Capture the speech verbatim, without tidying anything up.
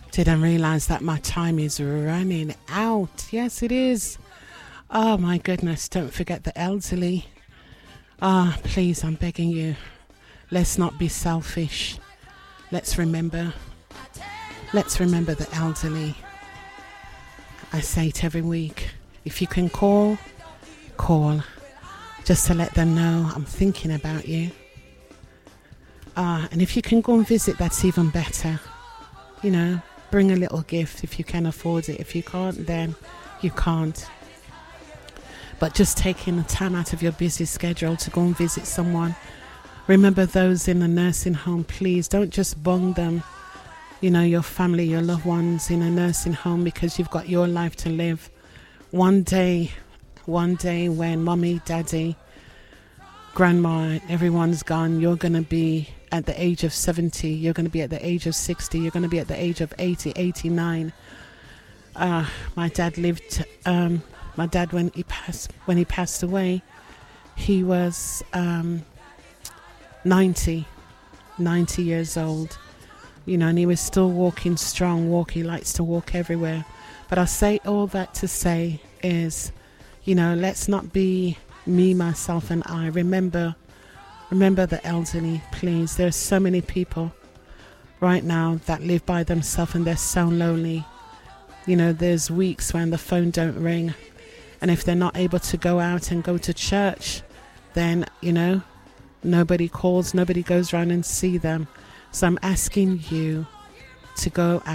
Didn't realize that my time is running out. Yes, it is. Oh my goodness, don't forget the elderly. Ah, please, I'm begging you. Let's not be selfish. Let's remember. Let's remember the elderly. I say it every week. If you can call, call. Just to let them know I'm thinking about you. Ah, and if you can go and visit, that's even better. You know, bring a little gift if you can afford it. If you can't, then you can't. But just taking the time out of your busy schedule to go and visit someone. Remember those in the nursing home, please. Don't just bung them, you know, your family, your loved ones in a nursing home because you've got your life to live. One day, one day when mommy, daddy, grandma, everyone's gone, you're going to be at the age of seventy, you're going to be at the age of sixty, you're going to be at the age of eighty, eighty-nine. Uh, my dad lived, um, my dad, when he passed, when he passed away, he was um, ninety, ninety years old, you know, and he was still walking strong, walk, he likes to walk everywhere. But I say all that to say is, you know, let's not be me, myself and I. Remember, remember the elderly, please. There's so many people right now that live by themselves and they're so lonely. You know, there's weeks when the phone don't ring. And if they're not able to go out and go to church, then, you know, nobody calls, nobody goes around and see them. So I'm asking you to go out.